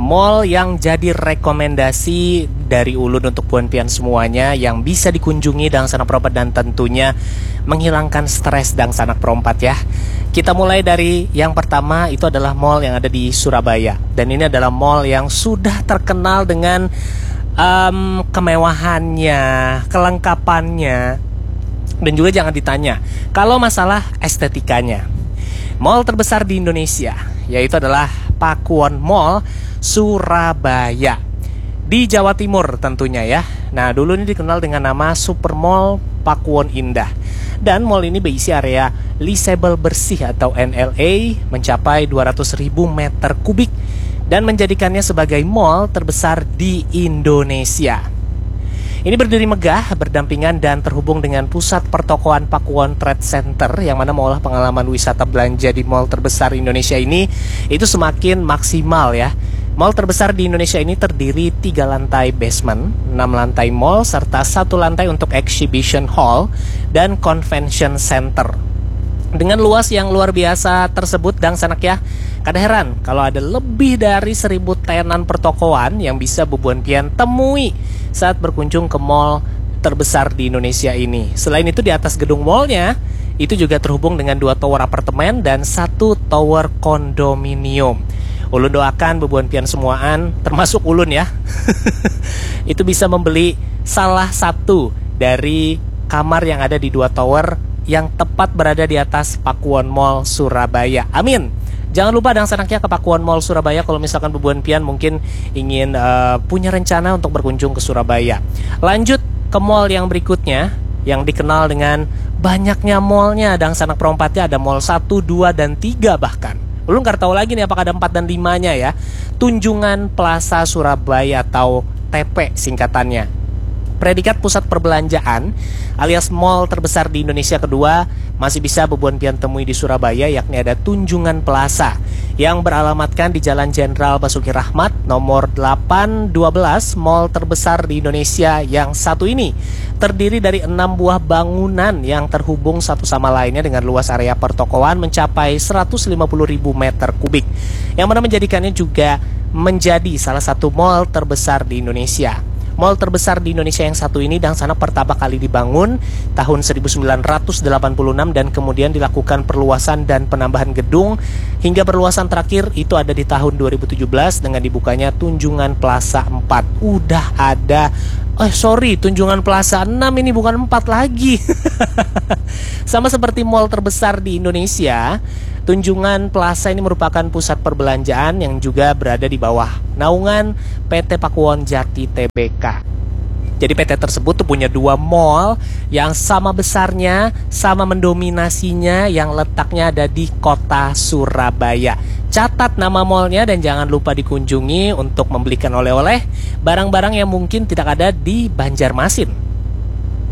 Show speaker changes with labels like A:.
A: mall yang jadi rekomendasi dari Ulun untuk Puan Pian semuanya, yang bisa dikunjungi Dang Sanak Perompat dan tentunya menghilangkan stres Dang Sanak Perompat ya. Kita mulai dari yang pertama, itu adalah mall yang ada di Surabaya. Dan ini adalah mall yang sudah terkenal dengan kemewahannya, kelengkapannya, dan juga jangan ditanya kalau masalah estetikanya. Mall terbesar di Indonesia yaitu adalah Pakuwon Mall Surabaya di Jawa Timur tentunya ya. Nah, dulu ini dikenal dengan nama Super Mall Pakuwon Indah. Dan mall ini berisi area leasable bersih atau NLA mencapai 200.000 meter kubik dan menjadikannya sebagai mall terbesar di Indonesia. Ini berdiri megah, berdampingan dan terhubung dengan pusat pertokoan Pakuwon Trade Center yang mana mengolah pengalaman wisata belanja di mall terbesar Indonesia ini itu semakin maksimal ya. Mall terbesar di Indonesia ini terdiri 3 lantai basement, 6 lantai mall, serta 1 lantai untuk exhibition hall dan convention center. Dengan luas yang luar biasa tersebut Dang Sanak ya, kada heran kalau ada lebih dari 1.000 tenan pertokoan yang bisa Bubuan Pian temui saat berkunjung ke mall terbesar di Indonesia ini. Selain itu di atas gedung mallnya itu juga terhubung dengan 2 tower apartemen dan 1 tower kondominium. Ulun doakan Bubuan Pian semuaan, termasuk Ulun ya, itu bisa membeli salah satu dari kamar yang ada di 2 tower yang tepat berada di atas Pakuwon Mall Surabaya. Amin. Jangan lupa Dang Sanaknya ke Pakuwon Mall Surabaya kalau misalkan Bubuan Pian mungkin ingin punya rencana untuk berkunjung ke Surabaya. Lanjut ke mall yang berikutnya yang dikenal dengan banyaknya mallnya Dang Sanak Perompatnya. Ada mall 1, 2, dan 3 bahkan. Belum nggak tahu lagi nih apakah ada 4 dan 5-nya ya. Tunjungan Plaza Surabaya atau TP singkatannya. Predikat pusat perbelanjaan alias mall terbesar di Indonesia kedua masih bisa Bubuan Pian temui di Surabaya, yakni ada Tunjungan Plaza yang beralamatkan di Jalan Jenderal Basuki Rahmat nomor 812. Mall terbesar di Indonesia yang satu ini terdiri dari 6 buah bangunan yang terhubung satu sama lainnya dengan luas area pertokoan mencapai 150.000 meter kubik, yang mana menjadikannya juga menjadi salah satu mall terbesar di Indonesia. Mall terbesar di Indonesia yang satu ini Dang Sanak pertama kali dibangun tahun 1986 dan kemudian dilakukan perluasan dan penambahan gedung hingga perluasan terakhir itu ada di tahun 2017 dengan dibukanya Tunjungan Plaza 4. Udah ada Tunjungan Plaza 6 ini bukan 4 lagi. Sama seperti mall terbesar di Indonesia, Tunjungan Plaza ini merupakan pusat perbelanjaan yang juga berada di bawah naungan PT Pakuwon Jati Tbk. Jadi PT tersebut tuh punya 2 mall yang sama besarnya, sama mendominasinya, yang letaknya ada di kota Surabaya. Catat nama mallnya dan jangan lupa dikunjungi untuk membelikan oleh-oleh barang-barang yang mungkin tidak ada di Banjarmasin.